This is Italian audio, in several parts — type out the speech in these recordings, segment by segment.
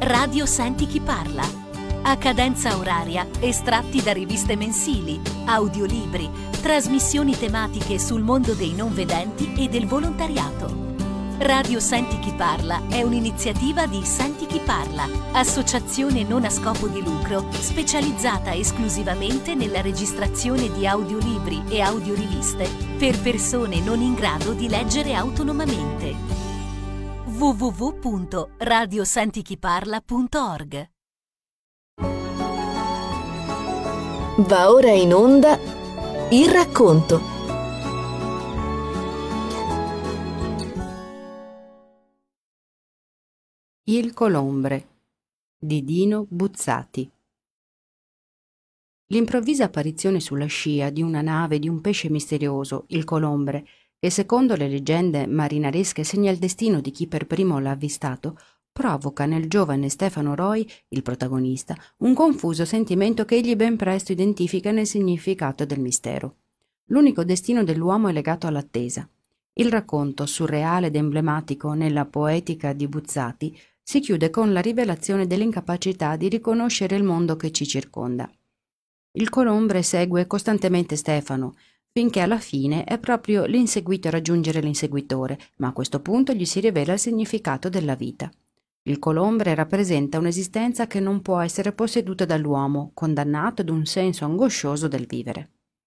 Radio Senti chi parla. A cadenza oraria, estratti da riviste mensili, audiolibri, trasmissioni tematiche sul mondo dei non vedenti e del volontariato. Radio Senti chi parla è un'iniziativa di Senti chi parla, associazione non a scopo di lucro specializzata esclusivamente nella registrazione di audiolibri e audioriviste per persone non in grado di leggere autonomamente. www.radiosentichiparla.org. Va ora in onda il racconto. Il Colombre di Dino Buzzati. L'improvvisa apparizione sulla scia di una nave di un pesce misterioso, il Colombre, che secondo le leggende marinaresche segna il destino di chi per primo l'ha avvistato, provoca nel giovane Stefano Roy, il protagonista, un confuso sentimento che egli ben presto identifica nel significato del mistero. L'unico destino dell'uomo è legato all'attesa. Il racconto, surreale ed emblematico nella poetica di Buzzati, si chiude con la rivelazione dell'incapacità di riconoscere il mondo che ci circonda. Il Colombre segue costantemente Stefano, finché alla fine è proprio l'inseguito a raggiungere l'inseguitore, ma a questo punto gli si rivela il significato della vita. Il Colombre rappresenta un'esistenza che non può essere posseduta dall'uomo, condannato ad un senso angoscioso del vivere.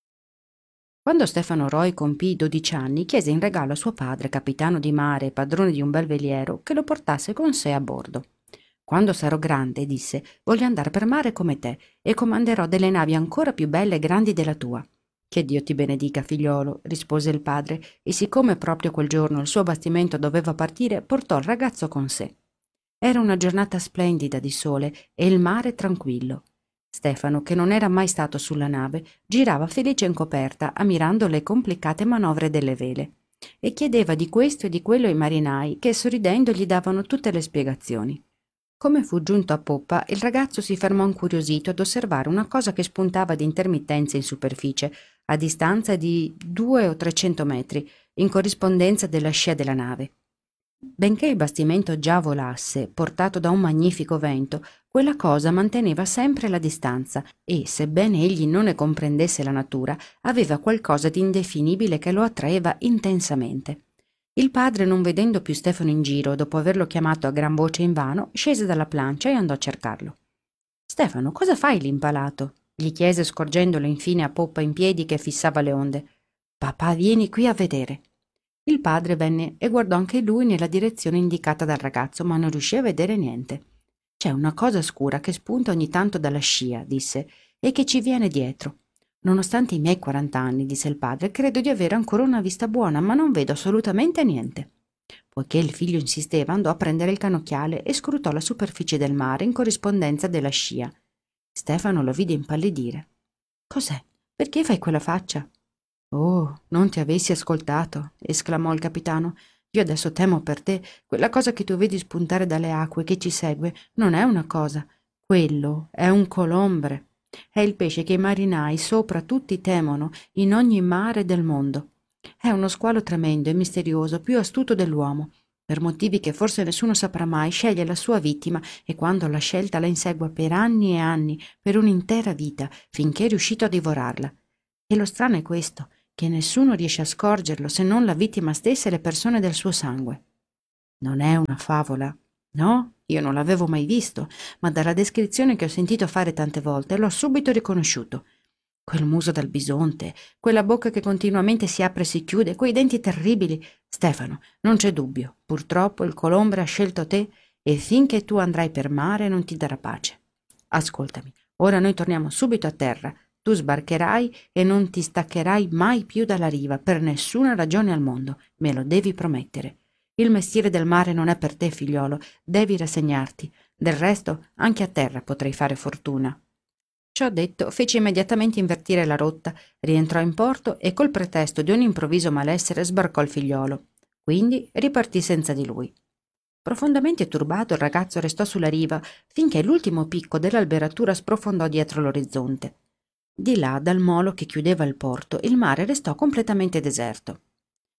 Quando Stefano Roy compì 12 anni, chiese in regalo a suo padre, capitano di mare e padrone di un bel veliero, che lo portasse con sé a bordo. «Quando sarò grande», disse, «voglio andare per mare come te e comanderò delle navi ancora più belle e grandi della tua». «Che Dio ti benedica, figliolo», rispose il padre, e siccome proprio quel giorno il suo bastimento doveva partire, portò il ragazzo con sé. Era una giornata splendida di sole e il mare tranquillo. Stefano, che non era mai stato sulla nave, girava felice in coperta, ammirando le complicate manovre delle vele, e chiedeva di questo e di quello ai marinai, che sorridendo gli davano tutte le spiegazioni. Come fu giunto a poppa, il ragazzo si fermò incuriosito ad osservare una cosa che spuntava di intermittenza in superficie, a distanza di 200 o 300 metri, in corrispondenza della scia della nave. Benché il bastimento già volasse, portato da un magnifico vento, quella cosa manteneva sempre la distanza e, sebbene egli non ne comprendesse la natura, aveva qualcosa di indefinibile che lo attraeva intensamente. Il padre, non vedendo più Stefano in giro, dopo averlo chiamato a gran voce invano, scese dalla plancia e andò a cercarlo. «Stefano, cosa fai lì impalato?» gli chiese, scorgendolo infine a poppa in piedi che fissava le onde. «Papà, vieni qui a vedere». Il padre venne e guardò anche lui nella direzione indicata dal ragazzo, ma non riuscì a vedere niente. «C'è una cosa scura che spunta ogni tanto dalla scia», disse, «e che ci viene dietro». «Nonostante i miei 40 anni», disse il padre, «credo di avere ancora una vista buona, ma non vedo assolutamente niente». Poiché il figlio insisteva, andò a prendere il cannocchiale e scrutò la superficie del mare in corrispondenza della scia. Stefano lo vide impallidire. «Cos'è? Perché fai quella faccia?» «Oh, non ti avessi ascoltato», esclamò il capitano. «Io adesso temo per te. Quella cosa che tu vedi spuntare dalle acque che ci segue non è una cosa. Quello è un colombre. È il pesce che i marinai sopra tutti temono in ogni mare del mondo. È uno squalo tremendo e misterioso, più astuto dell'uomo. Per motivi che forse nessuno saprà mai, sceglie la sua vittima e quando l'ha scelta la insegue per anni e anni, per un'intera vita, finché è riuscito a divorarla. E lo strano è questo, che nessuno riesce a scorgerlo se non la vittima stessa e le persone del suo sangue. Non è una favola? No, io non l'avevo mai visto, ma dalla descrizione che ho sentito fare tante volte l'ho subito riconosciuto. Quel muso dal bisonte, quella bocca che continuamente si apre e si chiude, quei denti terribili. Stefano, non c'è dubbio, purtroppo il Colombre ha scelto te e finché tu andrai per mare non ti darà pace. Ascoltami, ora noi torniamo subito a terra. Tu sbarcherai e non ti staccherai mai più dalla riva, per nessuna ragione al mondo, me lo devi promettere. Il mestiere del mare non è per te, figliolo, devi rassegnarti. Del resto, anche a terra potrai fare fortuna». Ciò detto, fece immediatamente invertire la rotta, rientrò in porto e col pretesto di un improvviso malessere sbarcò il figliolo. Quindi ripartì senza di lui. Profondamente turbato, il ragazzo restò sulla riva finché l'ultimo picco dell'alberatura sprofondò dietro l'orizzonte. Di là, dal molo che chiudeva il porto, il mare restò completamente deserto.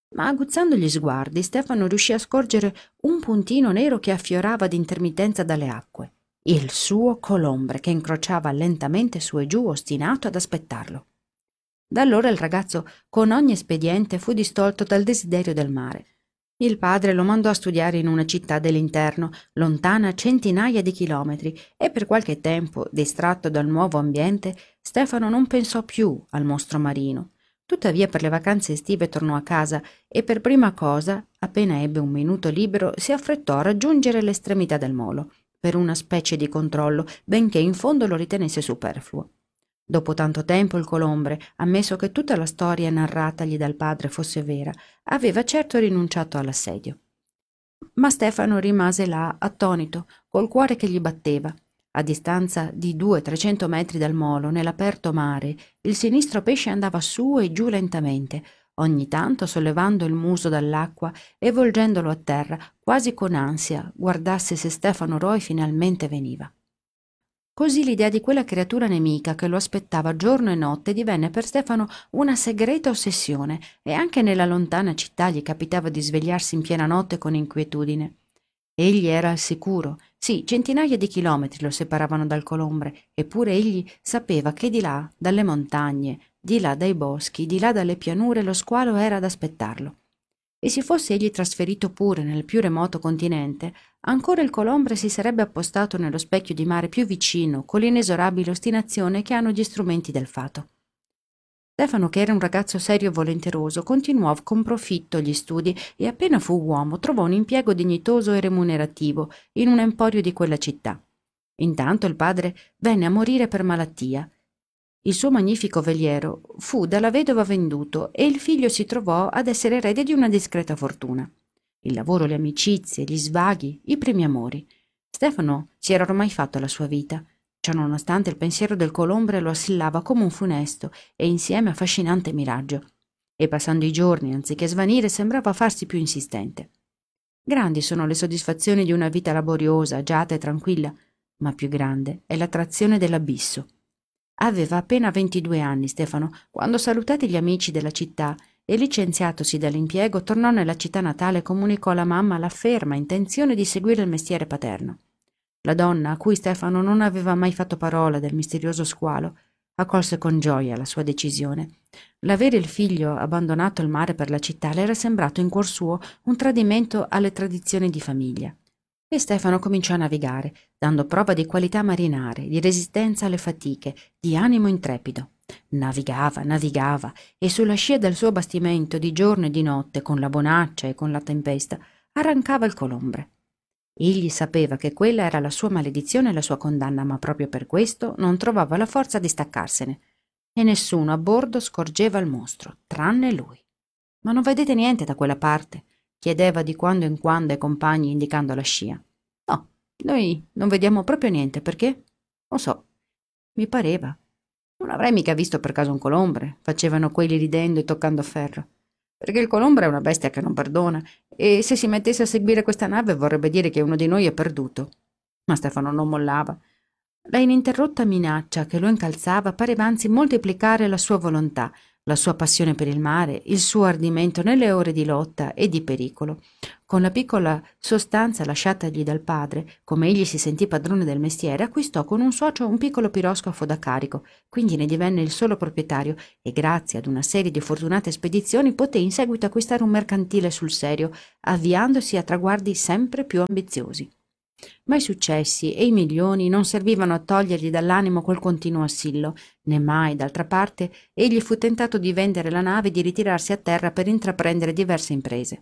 Ma aguzzando gli sguardi, Stefano riuscì a scorgere un puntino nero che affiorava d'intermittenza dalle acque. Il suo colombre, che incrociava lentamente su e giù, ostinato ad aspettarlo. Da allora il ragazzo, con ogni espediente, fu distolto dal desiderio del mare. Il padre lo mandò a studiare in una città dell'interno, lontana centinaia di chilometri, e per qualche tempo, distratto dal nuovo ambiente, Stefano non pensò più al mostro marino. Tuttavia per le vacanze estive tornò a casa e per prima cosa, appena ebbe un minuto libero, si affrettò a raggiungere l'estremità del molo, per una specie di controllo, benché in fondo lo ritenesse superfluo. Dopo tanto tempo il colombre, ammesso che tutta la storia narratagli dal padre fosse vera, aveva certo rinunciato all'assedio. Ma Stefano rimase là, attonito, col cuore che gli batteva. A distanza di 200-300 metri dal molo, nell'aperto mare, il sinistro pesce andava su e giù lentamente, ogni tanto sollevando il muso dall'acqua e volgendolo a terra, quasi con ansia, guardasse se Stefano Roy finalmente veniva. Così l'idea di quella creatura nemica che lo aspettava giorno e notte divenne per Stefano una segreta ossessione, e anche nella lontana città gli capitava di svegliarsi in piena notte con inquietudine. Egli era al sicuro. Sì, centinaia di chilometri lo separavano dal colombre, eppure egli sapeva che di là, dalle montagne, di là dai boschi, di là dalle pianure, lo squalo era ad aspettarlo. E si fosse egli trasferito pure nel più remoto continente, ancora il colombre si sarebbe appostato nello specchio di mare più vicino, con l'inesorabile ostinazione che hanno gli strumenti del fato. Stefano, che era un ragazzo serio e volenteroso, continuò con profitto gli studi e appena fu uomo trovò un impiego dignitoso e remunerativo in un emporio di quella città. Intanto il padre venne a morire per malattia. Il suo magnifico veliero fu dalla vedova venduto e il figlio si trovò ad essere erede di una discreta fortuna. Il lavoro, le amicizie, gli svaghi, i primi amori. Stefano si era ormai fatto la sua vita. Ciononostante il pensiero del colombre lo assillava come un funesto e insieme affascinante miraggio, e passando i giorni, anziché svanire, sembrava farsi più insistente. Grandi sono le soddisfazioni di una vita laboriosa, agiata e tranquilla, ma più grande è l'attrazione dell'abisso. Aveva appena 22 anni Stefano, quando, salutati gli amici della città e licenziatosi dall'impiego, tornò nella città natale e comunicò alla mamma la ferma intenzione di seguire il mestiere paterno. La donna, a cui Stefano non aveva mai fatto parola del misterioso squalo, accolse con gioia la sua decisione. L'avere il figlio abbandonato al mare per la città le era sembrato in cuor suo un tradimento alle tradizioni di famiglia. E Stefano cominciò a navigare, dando prova di qualità marinare, di resistenza alle fatiche, di animo intrepido. Navigava, e sulla scia del suo bastimento, di giorno e di notte, con la bonaccia e con la tempesta, arrancava il colombre. Egli sapeva che quella era la sua maledizione e la sua condanna, ma proprio per questo non trovava la forza di staccarsene, e nessuno a bordo scorgeva il mostro, tranne lui. «Ma non vedete niente da quella parte?» chiedeva di quando in quando ai compagni, indicando la scia. «No, noi non vediamo proprio niente, perché?» «Non so, mi pareva. Non avrei mica visto per caso un colombre», facevano quelli ridendo e toccando ferro. «Perché il colombre è una bestia che non perdona, e se si mettesse a seguire questa nave vorrebbe dire che uno di noi è perduto». Ma Stefano non mollava. La ininterrotta minaccia che lo incalzava pareva anzi moltiplicare la sua volontà, la sua passione per il mare, il suo ardimento nelle ore di lotta e di pericolo. Con la piccola sostanza lasciatagli dal padre, come egli si sentì padrone del mestiere, acquistò con un socio un piccolo piroscafo da carico, quindi ne divenne il solo proprietario e grazie ad una serie di fortunate spedizioni poté in seguito acquistare un mercantile sul serio, avviandosi a traguardi sempre più ambiziosi. Ma i successi e i milioni non servivano a togliergli dall'animo quel continuo assillo, né mai, d'altra parte, egli fu tentato di vendere la nave e di ritirarsi a terra per intraprendere diverse imprese.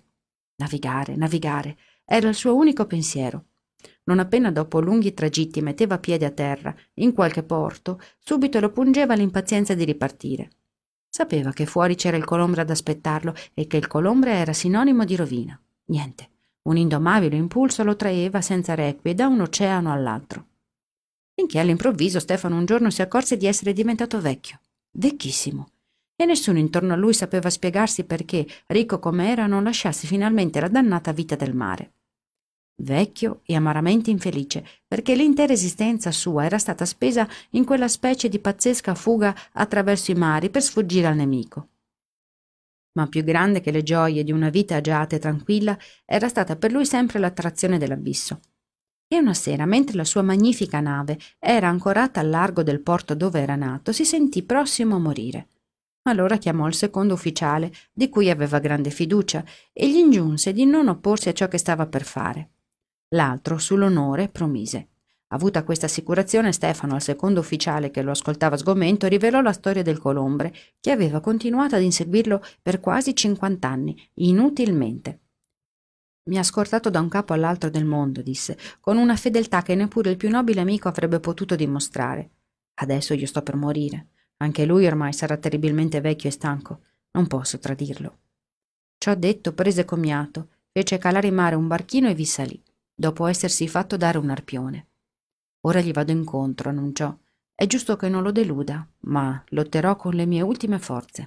Navigare, era il suo unico pensiero. Non appena dopo lunghi tragitti metteva piede a terra, in qualche porto, subito lo pungeva l'impazienza di ripartire. Sapeva che fuori c'era il colombre ad aspettarlo e che il colombre era sinonimo di rovina. Niente. Un indomabile impulso lo traeva senza requie da un oceano all'altro. Finché all'improvviso Stefano un giorno si accorse di essere diventato vecchio, vecchissimo, e nessuno intorno a lui sapeva spiegarsi perché, ricco com'era, non lasciasse finalmente la dannata vita del mare. Vecchio e amaramente infelice, perché l'intera esistenza sua era stata spesa in quella specie di pazzesca fuga attraverso i mari per sfuggire al nemico. Ma più grande che le gioie di una vita agiata e tranquilla era stata per lui sempre l'attrazione dell'abisso. E una sera, mentre la sua magnifica nave era ancorata al largo del porto dove era nato, si sentì prossimo a morire. Allora chiamò il secondo ufficiale, di cui aveva grande fiducia, e gli ingiunse di non opporsi a ciò che stava per fare. L'altro, sull'onore, promise. Avuta questa assicurazione, Stefano, al secondo ufficiale che lo ascoltava sgomento, rivelò la storia del Colombre, che aveva continuato ad inseguirlo per quasi 50 anni, inutilmente. Mi ha scortato da un capo all'altro del mondo, disse, con una fedeltà che neppure il più nobile amico avrebbe potuto dimostrare. Adesso io sto per morire. Anche lui ormai sarà terribilmente vecchio e stanco. Non posso tradirlo. Ciò detto, prese commiato, fece calare in mare un barchino e vi salì, dopo essersi fatto dare un arpione. Ora gli vado incontro, annunciò. È giusto che non lo deluda, ma lotterò con le mie ultime forze.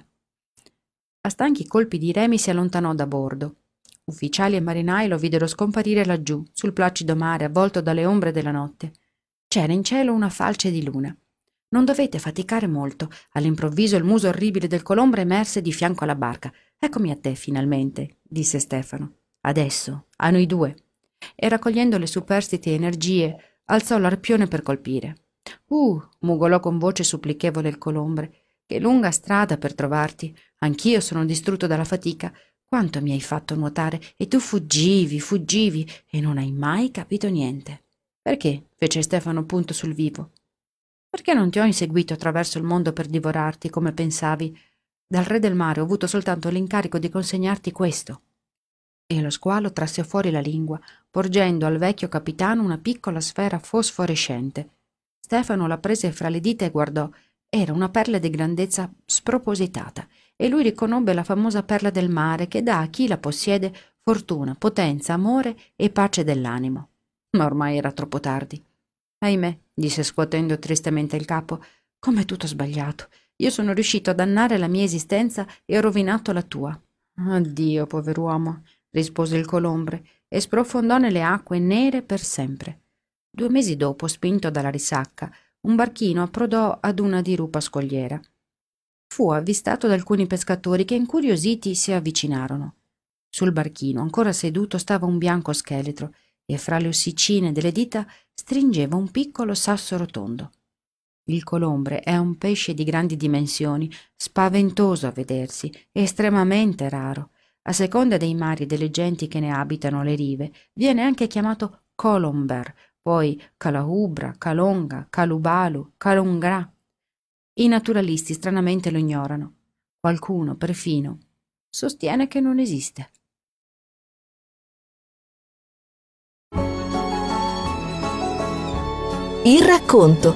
A stanchi colpi di remi si allontanò da bordo. Ufficiali e marinai lo videro scomparire laggiù, sul placido mare, avvolto dalle ombre della notte. C'era in cielo una falce di luna. Non dovete faticare molto. All'improvviso il muso orribile del Colombre emerse di fianco alla barca. Eccomi a te, finalmente, disse Stefano. Adesso, a noi due. E raccogliendo le superstiti energie, alzò l'arpione per colpire. Mugolò con voce supplichevole il Colombre. Che lunga strada per trovarti. Anch'io sono distrutto dalla fatica. Quanto mi hai fatto nuotare, e tu fuggivi, e non hai mai capito niente. Perché? Fece Stefano punto sul vivo. Perché non ti ho inseguito attraverso il mondo per divorarti, come pensavi? Dal re del mare ho avuto soltanto l'incarico di consegnarti questo. E lo squalo trasse fuori la lingua, porgendo al vecchio capitano una piccola sfera fosforescente. Stefano la prese fra le dita e guardò. Era una perla di grandezza spropositata, e lui riconobbe la famosa perla del mare che dà a chi la possiede fortuna, potenza, amore e pace dell'animo. Ma ormai era troppo tardi. Ahimè, disse scuotendo tristemente il capo, com'è tutto sbagliato. Io sono riuscito a dannare la mia esistenza e ho rovinato la tua. Addio, pover'uomo, rispose il Colombre, e sprofondò nelle acque nere per sempre. 2 mesi dopo, spinto dalla risacca, un barchino approdò ad una dirupa scogliera. Fu avvistato da alcuni pescatori che, incuriositi, si avvicinarono. Sul barchino, ancora seduto, stava un bianco scheletro, e fra le ossicine delle dita stringeva un piccolo sasso rotondo. Il Colombre è un pesce di grandi dimensioni, spaventoso a vedersi, estremamente raro. A seconda dei mari e delle genti che ne abitano le rive, viene anche chiamato colomber, poi calahubra, calonga, calubalu, calungra. I naturalisti stranamente lo ignorano. Qualcuno, perfino, sostiene che non esiste. Il racconto.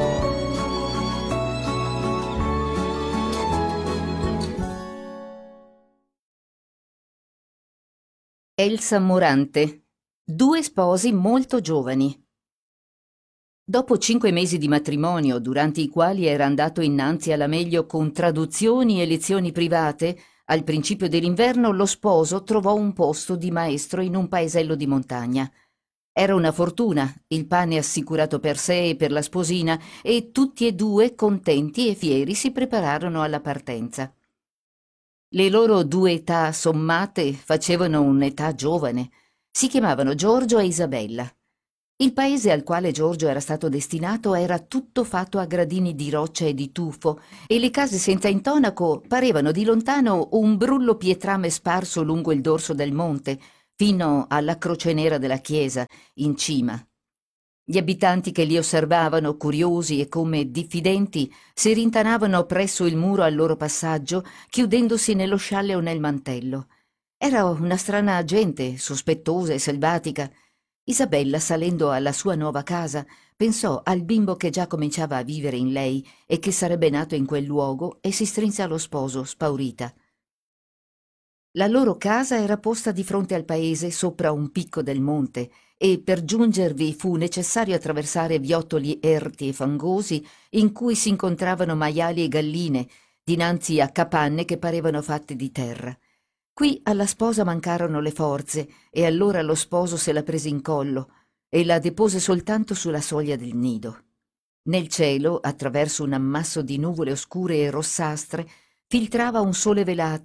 Elsa Morante. 2 sposi molto giovani. Dopo 5 mesi di matrimonio, durante i quali era andato innanzi alla meglio con traduzioni e lezioni private, al principio dell'inverno lo sposo trovò un posto di maestro in un paesello di montagna. Era una fortuna, il pane assicurato per sé e per la sposina, e tutti e 2, contenti e fieri, si prepararono alla partenza. Le loro 2 età sommate facevano un'età giovane. Si chiamavano Giorgio e Isabella. Il paese al quale Giorgio era stato destinato era tutto fatto a gradini di roccia e di tufo, e le case senza intonaco parevano di lontano un brullo pietrame sparso lungo il dorso del monte, fino alla croce nera della chiesa, in cima. Gli abitanti che li osservavano, curiosi e come diffidenti, si rintanavano presso il muro al loro passaggio, chiudendosi nello scialle o nel mantello. Era una strana gente, sospettosa e selvatica. Isabella, salendo alla sua nuova casa, pensò al bimbo che già cominciava a vivere in lei e che sarebbe nato in quel luogo, e si strinse allo sposo, spaurita. La loro casa era posta di fronte al paese, sopra un picco del monte, e per giungervi fu necessario attraversare viottoli erti e fangosi in cui si incontravano maiali e galline, dinanzi a capanne che parevano fatte di terra. Qui alla sposa mancarono le forze, e allora lo sposo se la prese in collo e la depose soltanto sulla soglia del nido. Nel cielo, attraverso un ammasso di nuvole oscure e rossastre, filtrava un sole velato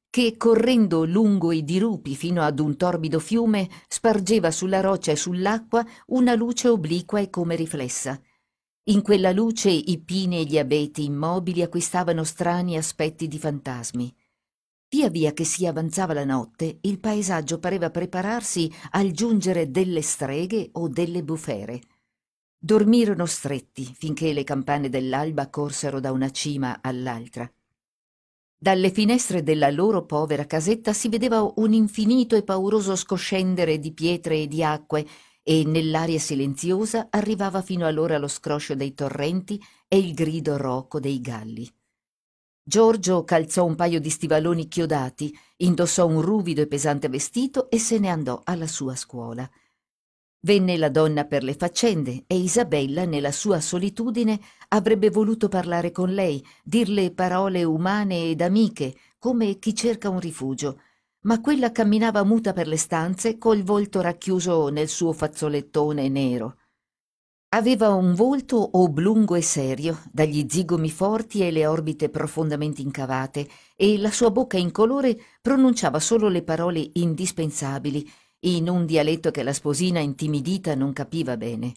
che, correndo lungo i dirupi fino ad un torbido fiume, spargeva sulla roccia e sull'acqua una luce obliqua e come riflessa. In quella luce i pini e gli abeti immobili acquistavano strani aspetti di fantasmi. Via via che si avanzava la notte, il paesaggio pareva prepararsi al giungere delle streghe o delle bufere. Dormirono stretti finché le campane dell'alba corsero da una cima all'altra. Dalle finestre della loro povera casetta si vedeva un infinito e pauroso scoscendere di pietre e di acque, e nell'aria silenziosa arrivava fino allora lo scroscio dei torrenti e il grido roco dei galli. Giorgio calzò un paio di stivaloni chiodati, indossò un ruvido e pesante vestito e se ne andò alla sua scuola. Venne la donna per le faccende e Isabella, nella sua solitudine, avrebbe voluto parlare con lei, dirle parole umane ed amiche, come chi cerca un rifugio, ma quella camminava muta per le stanze col volto racchiuso nel suo fazzolettone nero. Aveva un volto oblungo e serio, dagli zigomi forti e le orbite profondamente incavate, e la sua bocca incolore pronunciava solo le parole indispensabili, in un dialetto che la sposina intimidita non capiva bene.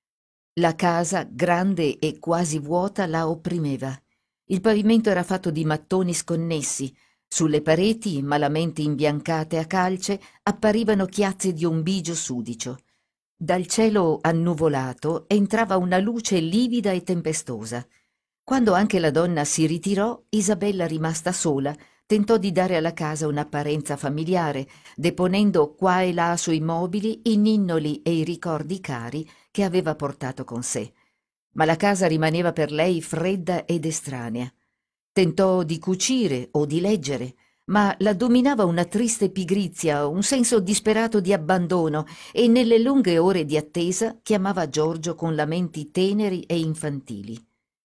La casa, grande e quasi vuota, la opprimeva. Il pavimento era fatto di mattoni sconnessi. Sulle pareti, malamente imbiancate a calce, apparivano chiazze di un bigio sudicio. Dal cielo annuvolato entrava una luce livida e tempestosa. Quando anche la donna si ritirò, Isabella, rimasta sola, tentò di dare alla casa un'apparenza familiare, deponendo qua e là sui mobili i ninnoli e i ricordi cari che aveva portato con sé. Ma la casa rimaneva per lei fredda ed estranea. Tentò di cucire o di leggere, ma la dominava una triste pigrizia, un senso disperato di abbandono, e nelle lunghe ore di attesa chiamava Giorgio con lamenti teneri e infantili.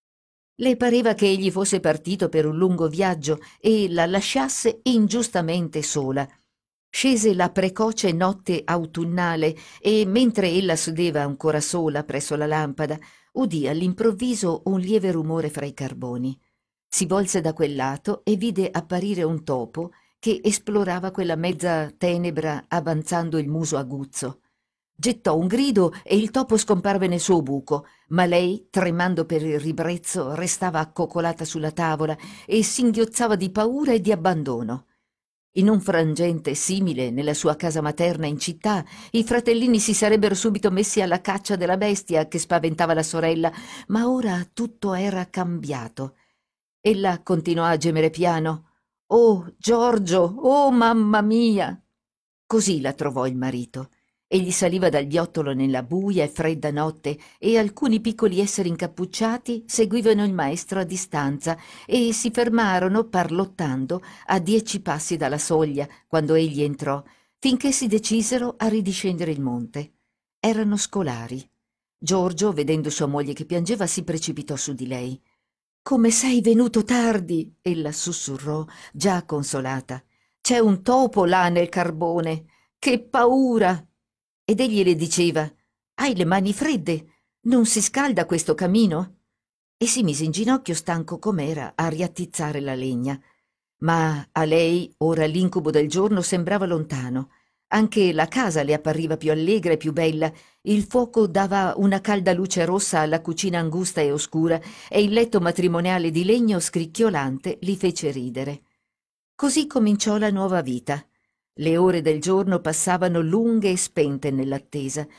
Le pareva che egli fosse partito per un lungo viaggio e la lasciasse ingiustamente sola. Scese la precoce notte autunnale e, mentre ella sedeva ancora sola presso la lampada, udì all'improvviso un lieve rumore fra i carboni. Si volse da quel lato e vide apparire un topo che esplorava quella mezza tenebra avanzando il muso aguzzo. Gettò un grido e il topo scomparve nel suo buco, ma lei, tremando per il ribrezzo, restava accoccolata sulla tavola e singhiozzava di paura e di abbandono. In un frangente simile, nella sua casa materna in città, i fratellini si sarebbero subito messi alla caccia della bestia che spaventava la sorella, ma ora tutto era cambiato. Ella continuò a gemere piano. «Oh, Giorgio! Oh, mamma mia!» Così la trovò il marito. Egli saliva dal viottolo nella buia e fredda notte e alcuni piccoli esseri incappucciati seguivano il maestro a distanza e si fermarono, parlottando, a 10 passi dalla soglia, quando egli entrò, finché si decisero a ridiscendere il monte. Erano scolari. Giorgio, vedendo sua moglie che piangeva, si precipitò su di lei. «Come sei venuto tardi!» ella sussurrò, già consolata. «C'è un topo là nel carbone! Che paura!» Ed egli le diceva: «Hai le mani fredde? Non si scalda questo camino?» E si mise in ginocchio, stanco com'era, a riattizzare la legna. Ma a lei ora l'incubo del giorno sembrava lontano. Anche la casa le appariva più allegra e più bella. Il fuoco dava una calda luce rossa alla cucina angusta e oscura, e il letto matrimoniale di legno scricchiolante li fece ridere. Così cominciò la nuova vita. Le ore del giorno passavano lunghe e spente nell'attesa,